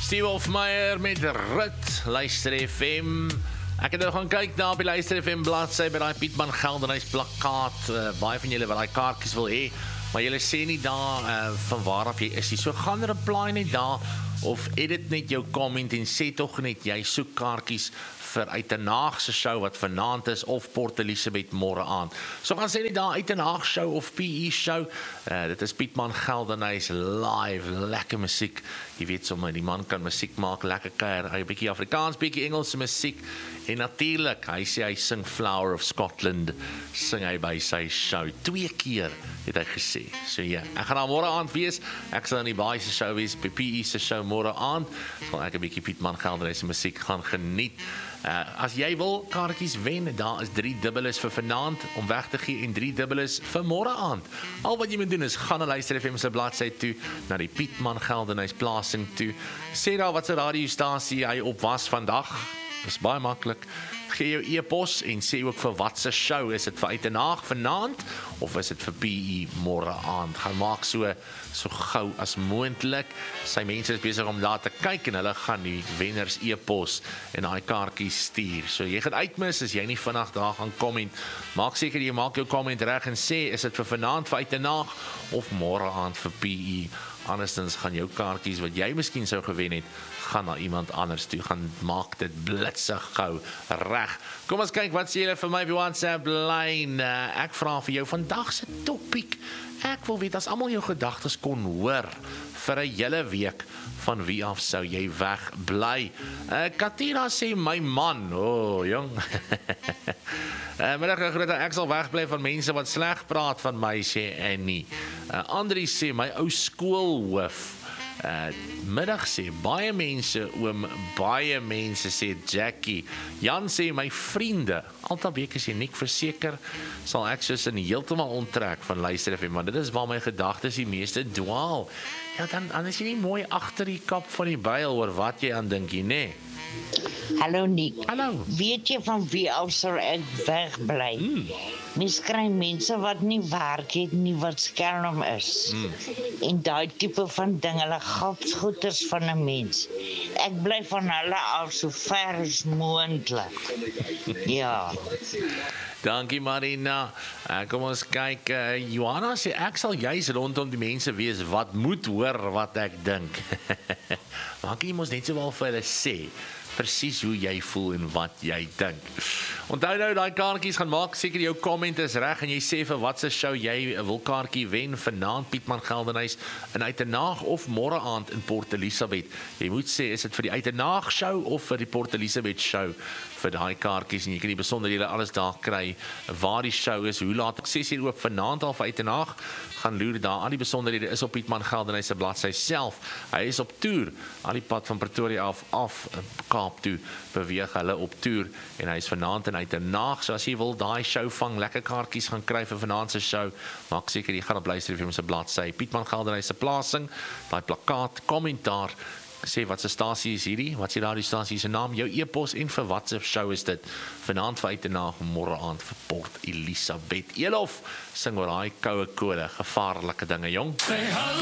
Steve Hofmeyer met Rit, Luister FM. Ek het nou gaan kyk na op die Luister FM bladsy by die Pietman Geldenhuys plakkaat. Baie van julle wat die kaartjies wil hê, maar julle sê nie daar van waar af jy is nie. So gaan reply net daar of edit net jou comment en sê tog net jy soek kaartjies vir uit 'n naagse show wat vanaand is of Port Elizabeth môre aand. So gaan sê net daar uit 'n naag show of PE show. Dit is Pietman Geldenhuys live, lekker musiek. Jy weet sommer die man kan musiek maak, lekker kuier, hy 'n bietjie Afrikaans, bietjie Engelse musiek en natuurlik, hy sê hy sing Flower of Scotland, sing hy by sy show 2 keer het hy gesê. So ja, ek gaan daar môre aand wees. Ek sal in die baie se show wees, by PE se show môre aand. Sal ek 'n bietjie Pietman Geldenhuys se musiek gaan geniet. As jy wil kaartjies wen, daar is 3 dubbeles vir vanaand om weg te gee en 3 dubbeles vir môre aand. Al wat jy moet doen is gaan na Luister FM se bladsy toe, na die Pietman Geldenhuys plasing toe. Sê daar wat se radiostasie hy op was vandag. Dis baie maklik. Gee jou e-pos en sê ook vir wat se show, is dit vir uit 'n naag vanaand of is dit vir PE môre aand. Gaan maak so gou as moontlik. Sy mense is besig om daar te kyk en hulle gaan die wenners e-pos en daai kaartjies stuur. So jy gaan uitmis as jy nie vinnig daar gaan comment. Maak seker jy maak jou comment reg en sê is dit vir vanaand vir uit 'n naag of môre aand vir PE. Andersins gaan jou kaartjies wat jy miskien sou gewen het, gaan na iemand anders toe, gaan maak dit blitsig gou reg. Kom ons kyk wat sê julle vir my by WhatsApp lyn. Ek vra vir jou vandag se topiek. Ek wil weet as almal jou gedagtes kon hoor vir 'n hele week, van wie af sou jy wegbly? Katina sê my man. Jong. Middag groete, ek sal wegbly van mense wat sleg praat van my, sê Annie. Andri sê my ou skoolhoof. Middag sê baie mense, oom, baie mense, sê Jackie. Jan sê my vriende. Altabeek is uniek, verseker sal ek soos in heeltemal onttrek van Luister FM, maar dit is waar my gedagtes die meeste dwaal. Ja, dan is jy nie mooi agter die kap van die byl oor wat jy aan dink nie, nee. Hallo Nick. Hallo. Weet jy van wie al sal ek wegbly? Mens kry mense wat nie werk het nie, wat skelm is. En daai tipe van ding, hulle gapsgoeders van 'n mens. Ek bly van hulle af so ver as moontlik. Ja. Dankie Marina. Kom ons kyk. Johanna sê ek sal juis rondom die mense wees wat moet hoor wat ek dink. Maar jy mos net so wel vir hulle sê presies hoe jy voel en wat jy dink. Onthou nou, daai kaartjies gaan maak seker jou comment is reg en jy sê vir wat se show jy wil kaartjie wen vanaand Pietman Geldenhuys in uit 'n naag of môre aand in Port Elizabeth. Jy moet sê is dit vir die uit 'n naag show of vir die Port Elizabeth show vir daai kaartjies en jy kan die besonderhede alles daar kry waar die show is, hoe laat. 6 uur oop vanaand al vir uit 'n naag. Gaan loer daar. Al die besonderhede is op Pietman Geldenhuys se bladsy self. Hy is op toer al die pad van Pretoria af Kaap toe beweeg hulle op toer en hy is vanaand en uit 'n naag. So as jy wil daai show vang, lekker kaartjies gaan kry vir vanaand se show, maak seker jy gaan op Luister FM se bladsy Pietman Geldenhuys se plasing, daai plakkaat, kommentaar, sê wat se stasie is hierdie, wat sê daardie stasie se naam, jou e-pos en vir wat se show is dit vanaand vir uit 'n naag, môre aand vir Port Elizabeth. Elof sing oor daai koue kode, gevaarlike dinge, jong.